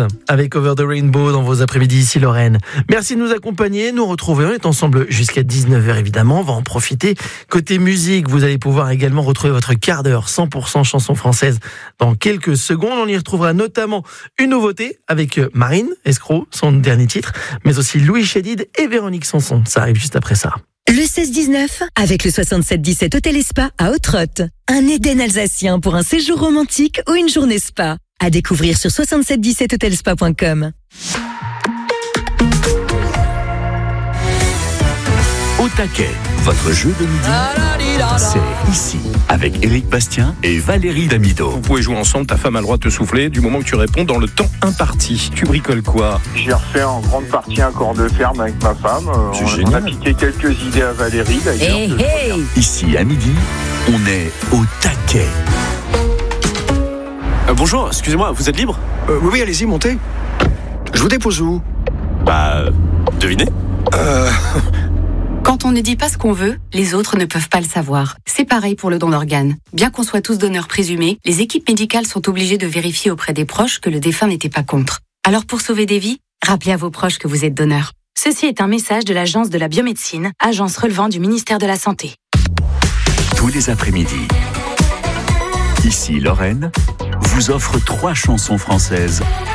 Stones avec Over the Rainbow dans vos après-midi ici Lorraine. Merci de nous accompagner, nous retrouver, on est ensemble jusqu'à 19h évidemment, on va en profiter. Côté musique, vous allez pouvoir également retrouver votre quart d'heure 100% chansons françaises dans quelques secondes. On y retrouvera notamment une nouveauté avec Marine Escroc, son dernier titre, mais aussi Louis Chédid et Véronique Sanson. Ça arrive juste après ça. Le 16-19 avec le 67-17 Hôtel et Spa à Ottrott. Un Éden alsacien pour un séjour romantique ou une journée spa. À découvrir sur 6717hotelspa.com. Au taquet, votre jeu de midi, c'est ici, avec Éric Bastien et Valérie Damido. Vous pouvez jouer ensemble, ta femme a le droit de te souffler du moment que tu réponds dans le temps imparti. Tu bricoles quoi? J'ai refait en grande partie un corps de ferme avec ma femme. C'est On génial. a piqué quelques idées à Valérie d'ailleurs. Ici, à midi, on est au taquet. Bonjour, excusez-moi, vous êtes libre? Oui, allez-y, montez. Je vous dépose où? Devinez. Quand on ne dit pas ce qu'on veut, les autres ne peuvent pas le savoir. C'est pareil pour le don d'organes. Bien qu'on soit tous donneurs présumés, les équipes médicales sont obligées de vérifier auprès des proches que le défunt n'était pas contre. Alors pour sauver des vies, rappelez à vos proches que vous êtes donneur. Ceci est un message de l'Agence de la biomédecine, agence relevant du ministère de la Santé. Tous les après-midi, ici Lorraine vous offre 3 chansons françaises